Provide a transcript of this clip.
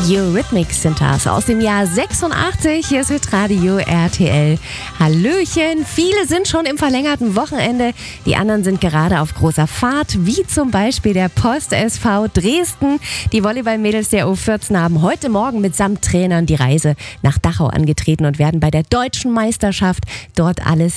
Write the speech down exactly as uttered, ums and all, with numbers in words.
Eurythmics sind das aus dem Jahr sechsundachtzig. Hier ist Hitradio R T L. Hallöchen, viele sind schon im verlängerten Wochenende, die anderen sind gerade auf großer Fahrt, wie zum Beispiel der Post S V Dresden. Die Volleyball-Mädels der U vierzehn haben heute Morgen mitsamt Trainern die Reise nach Dachau angetreten und werden bei der deutschen Meisterschaft dort alles